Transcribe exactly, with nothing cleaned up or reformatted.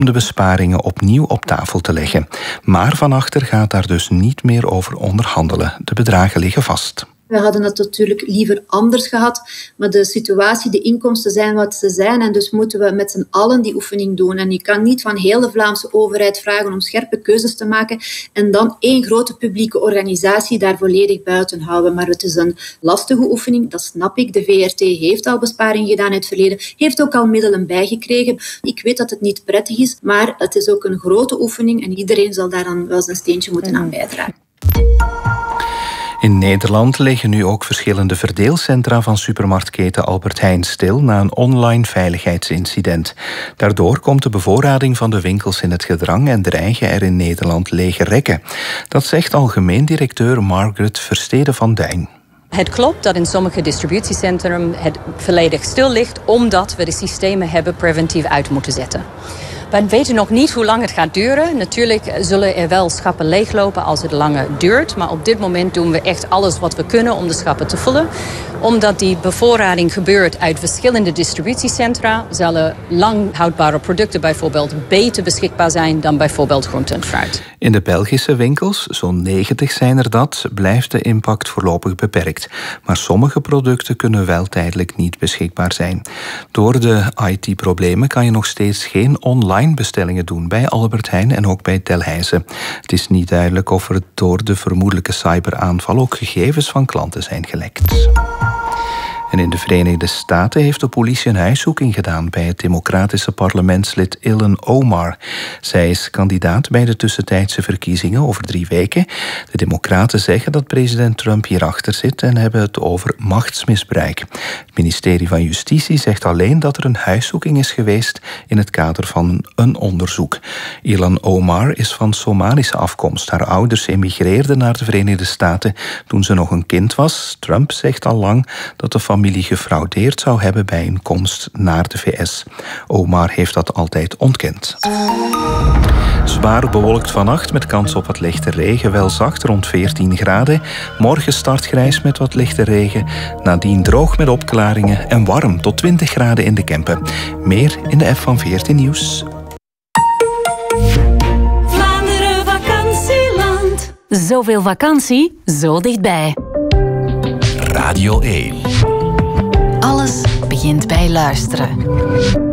om de besparingen opnieuw op tafel te leggen. Maar Van Achter gaat daar dus niet meer over onderhandelen. De bedragen liggen vast. We hadden het natuurlijk liever anders gehad, maar de situatie, de inkomsten zijn wat ze zijn en dus moeten we met z'n allen die oefening doen. En je kan niet van heel de Vlaamse overheid vragen om scherpe keuzes te maken en dan één grote publieke organisatie daar volledig buiten houden. Maar het is een lastige oefening, dat snap ik. De V R T heeft al besparingen gedaan in het verleden, heeft ook al middelen bijgekregen. Ik weet dat het niet prettig is, maar het is ook een grote oefening en iedereen zal daar dan wel zijn steentje moeten aan bijdragen. In Nederland liggen nu ook verschillende verdeelcentra van supermarktketen Albert Heijn stil na een online veiligheidsincident. Daardoor komt de bevoorrading van de winkels in het gedrang en dreigen er in Nederland lege rekken. Dat zegt algemeen directeur Margaret Versteden van Duin. Het klopt dat in sommige distributiecentrum het volledig stil ligt omdat we de systemen hebben preventief uit moeten zetten. We weten nog niet hoe lang het gaat duren. Natuurlijk zullen er wel schappen leeglopen als het langer duurt. Maar op dit moment doen we echt alles wat we kunnen om de schappen te vullen. Omdat die bevoorrading gebeurt uit verschillende distributiecentra, zullen lang houdbare producten bijvoorbeeld beter beschikbaar zijn dan bijvoorbeeld groente en fruit. In de Belgische winkels, zo'n negentig zijn er dat, blijft de impact voorlopig beperkt. Maar sommige producten kunnen wel tijdelijk niet beschikbaar zijn. Door de I T-problemen kan je nog steeds geen online bestellingen doen bij Albert Heijn en ook bij Delhaize. Het is niet duidelijk of er door de vermoedelijke cyberaanval ook gegevens van klanten zijn gelekt. En in de Verenigde Staten heeft de politie een huiszoeking gedaan bij het democratische parlementslid Ilhan Omar. Zij is kandidaat bij de tussentijdse verkiezingen over drie weken. De democraten zeggen dat president Trump hierachter zit en hebben het over machtsmisbruik. Het ministerie van Justitie zegt alleen dat er een huiszoeking is geweest in het kader van een onderzoek. Ilhan Omar is van Somalische afkomst. Haar ouders emigreerden naar de Verenigde Staten toen ze nog een kind was. Trump zegt al lang dat de familie familie gefraudeerd zou hebben bij een komst naar de V S. Omar heeft dat altijd ontkend. Zwaar bewolkt vannacht met kans op wat lichte regen, wel zacht rond veertien graden. Morgen start grijs met wat lichte regen. Nadien droog met opklaringen en warm tot twintig graden in de Kempen. Meer in de app van veertien Nieuws. Vlaanderen vakantieland. Zoveel vakantie, zo dichtbij. Radio één. Alles begint bij luisteren.